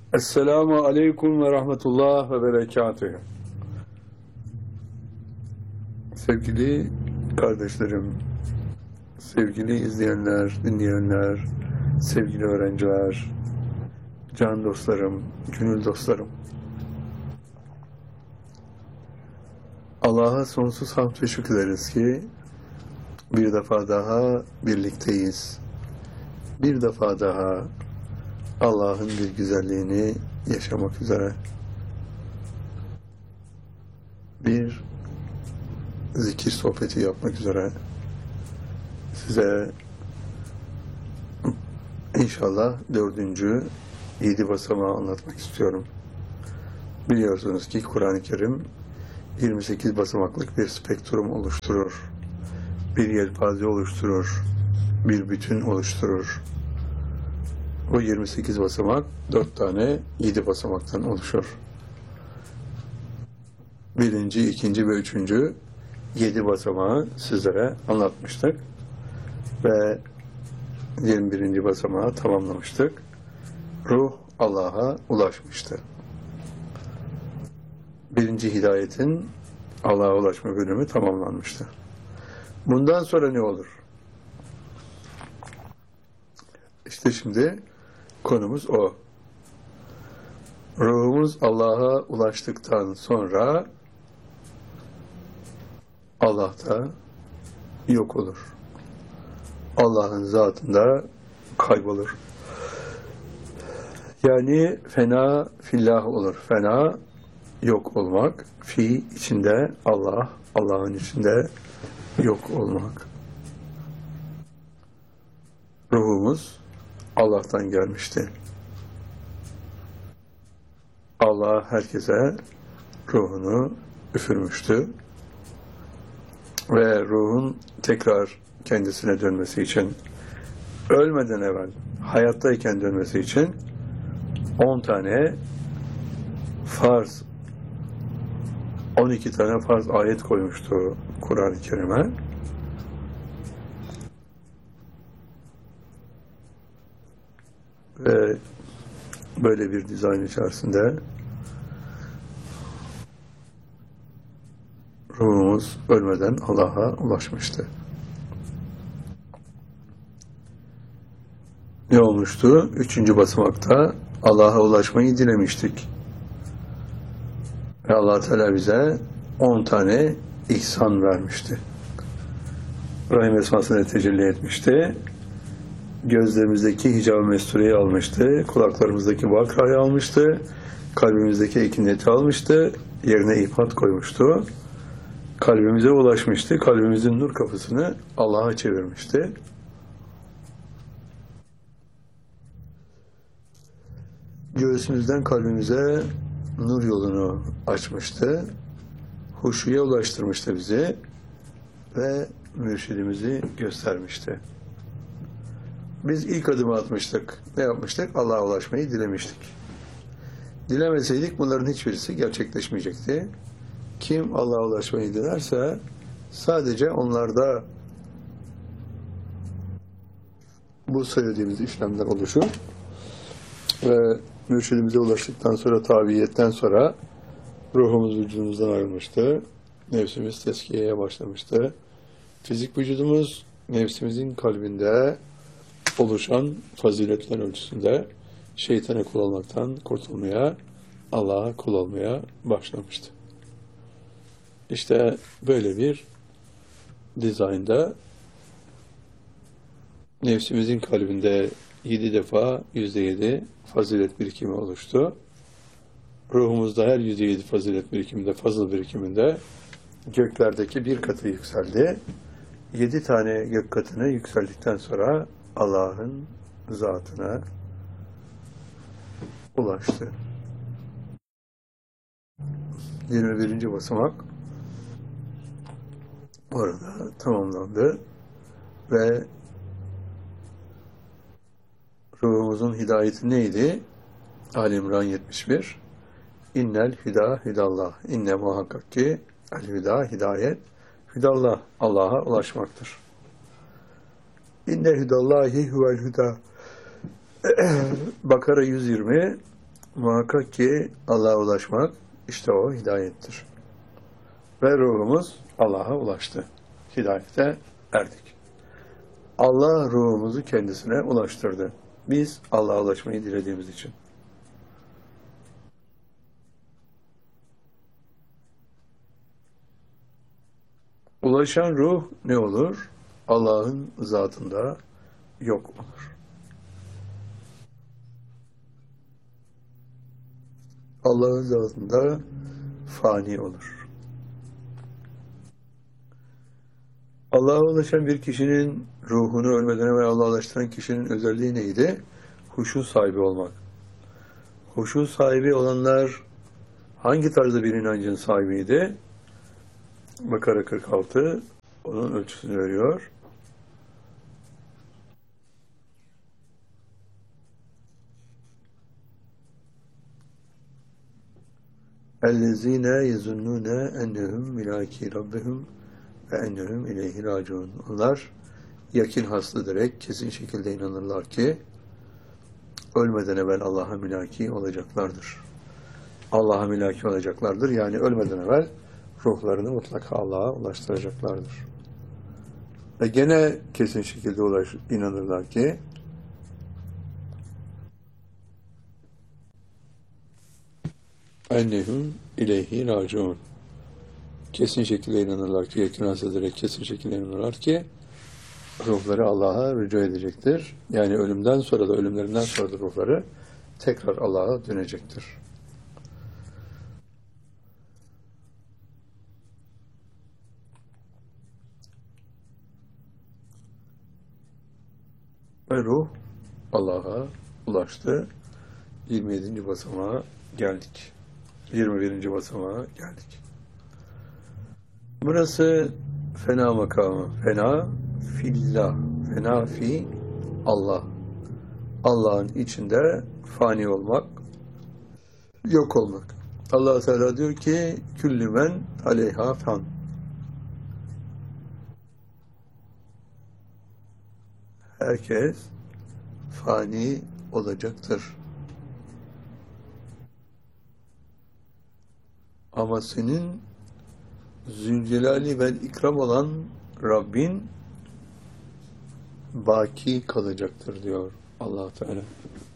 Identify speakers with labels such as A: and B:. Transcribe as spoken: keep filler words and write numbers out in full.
A: Esselamu Aleyküm ve Rahmetullah ve Berekatühü. Sevgili kardeşlerim, sevgili izleyenler, dinleyenler, sevgili öğrenciler, can dostlarım, gönül dostlarım. Allah'a sonsuz hamd ve şükrederiz ki bir defa daha birlikteyiz. Bir defa daha Allah'ın bir güzelliğini yaşamak üzere bir zikir sohbeti yapmak üzere size inşallah dördüncü yedi basamağı anlatmak istiyorum. Biliyorsunuz ki Kur'an-ı Kerim yirmi sekiz basamaklık bir spektrum oluşturur. Bir yelpaze oluşturur. Bir bütün oluşturur. O yirmi sekiz basamak dört tane yedi basamaktan oluşur. Birinci, ikinci ve üçüncü yedi basamağı sizlere anlatmıştık. Ve yirmi birinci basamağı tamamlamıştık. Ruh Allah'a ulaşmıştı. Birinci hidayetin Allah'a ulaşma bölümü tamamlanmıştı. Bundan sonra ne olur? İşte şimdi konumuz o. Ruhumuz Allah'a ulaştıktan sonra Allah da yok olur. Allah'ın zatında kaybolur. Yani fena fillah olur. Fena yok olmak. Fi içinde Allah, Allah'ın içinde yok olmak. Ruhumuz Allah'tan gelmişti. Allah herkese ruhunu üfürmüştü. Ve ruhun tekrar kendisine dönmesi için, ölmeden evvel, hayattayken dönmesi için on tane farz, on iki tane farz ayet koymuştu Kur'an-ı Kerim'e. Ve böyle bir dizayn içerisinde ruhumuz ölmeden Allah'a ulaşmıştı. Ne olmuştu? Üçüncü basamakta Allah'a ulaşmayı dilemiştik. Ve Allah Teala bize on tane ihsan vermişti. Rahim esmasını tecelli etmişti. Gözlerimizdeki hicab-ı mestureyi almıştı. Kulaklarımızdaki vakrayı almıştı. Kalbimizdeki ekineti almıştı. Yerine ifat koymuştu. Kalbimize ulaşmıştı. Kalbimizin nur kapısını Allah'a çevirmişti. Göğsümüzden kalbimize nur yolunu açmıştı. Huşuya ulaştırmıştı bizi ve mürşidimizi göstermişti. Biz ilk adımı atmıştık. Ne yapmıştık? Allah'a ulaşmayı dilemiştik. Dilemeseydik bunların hiçbirisi gerçekleşmeyecekti. Kim Allah'a ulaşmayı dilerse sadece onlarda bu söylediğimiz işlemler oluşur. Ve mürşidimize ulaştıktan sonra, tabiiyetten sonra ruhumuz vücudumuzdan ayrılmıştı. Nefsimiz tezkiyeye başlamıştı. Fizik vücudumuz nefsimizin kalbinde oluşan faziletler ölçüsünde şeytana kul olmaktan kurtulmaya, Allah'a kul olmaya başlamıştı. İşte böyle bir dizaynda nefsimizin kalbinde yedi defa yüzde yedi fazilet birikimi oluştu. Ruhumuzda her yüzde yedi fazilet birikiminde, fazıl birikiminde göklerdeki bir katı yükseldi. Yedi tane gök katını yükseldikten sonra Allah'ın zatına ulaştı. yirmi birinci basamak orada tamamlandı ve ruhumuzun hidayeti neydi? Ali İmran yetmiş bir. İnnel hüda hüdallah. İnne muhakkak ki el hüda hidayet hüdallah. Allah'a ulaşmaktır. İnne hüdallahi huvel hüda. Bakara yüz yirmi Muhakkak ki Allah'a ulaşmak işte o hidayettir. Ve ruhumuz Allah'a ulaştı. Hidayete erdik. Allah ruhumuzu kendisine ulaştırdı. Biz Allah'a ulaşmayı dilediğimiz için. Ulaşan ruh ne olur? Allah'ın zatında yok olur. Allah'ın zatında fani olur. Allah'a ulaşan bir kişinin ruhunu ölmeden evvel Allah'a ulaştıran kişinin özelliği neydi? Huşu sahibi olmak. Huşu sahibi olanlar hangi tarzda bir inancın sahibiydi? Bakara kırk altı onun ölçüsünü veriyor. اَلَّذ۪ينَ يَزُنُّونَ اَنَّهُمْ مِلَاكِي رَبِّهُمْ وَاَنَّهُمْ اِلَيْهِ رَاجِعُونَ. Onlar yakin haslı direkt kesin şekilde inanırlar ki ölmeden evvel Allah'a mülaki olacaklardır. Allah'a mülaki olacaklardır. Yani ölmeden evvel ruhlarını mutlaka Allah'a ulaştıracaklardır. Ve gene kesin şekilde ulaş, inanırlar ki ennehum ileyhi raciun. Kesin şekilde inanırlar ki, yakin hasıl ederek kesin şekilde inanırlar ki ruhları Allah'a rücu edecektir. Yani ölümden sonra da ölümlerinden sonra da ruhları tekrar Allah'a dönecektir. Ve ruh Allah'a ulaştı. yirmi yedinci basamağa geldik. yirmi birinci basamağa geldik. Burası fena makamı. Fena fillah. Fena fi Allah. Allah'ın içinde fani olmak, yok olmak. Allah Teala diyor ki küllü men aleyha fan. Herkes fani olacaktır. Ama senin Zülcelali ve ikram olan Rabbin baki kalacaktır diyor Allah Teala.